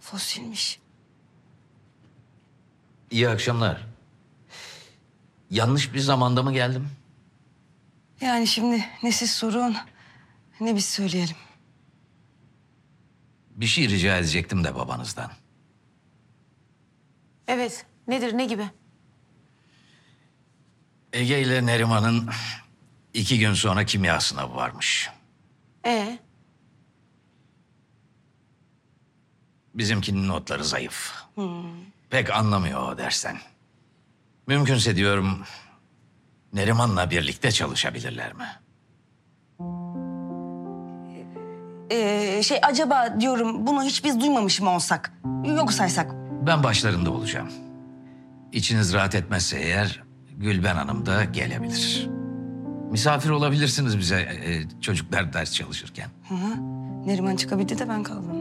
Fosilmiş. İyi akşamlar. Yanlış bir zamanda mı geldim? Yani şimdi ne siz sorun ne biz söyleyelim. Bir şey rica edecektim de babanızdan. Evet. Nedir, ne gibi? Ege ile Neriman'ın 2 gün sonra kimya sınavı varmış. Bizimkinin notları zayıf. Pek anlamıyor o dersten. Mümkünse diyorum Neriman'la birlikte çalışabilirler mi? Acaba diyorum bunu hiç biz duymamış mı olsak? Yok saysak. Ben başlarında olacağım. İçiniz rahat etmezse eğer Gülben Hanım da gelebilir. Misafir olabilirsiniz bize çocuklar ders çalışırken. Neriman çıkabildi de ben kaldım.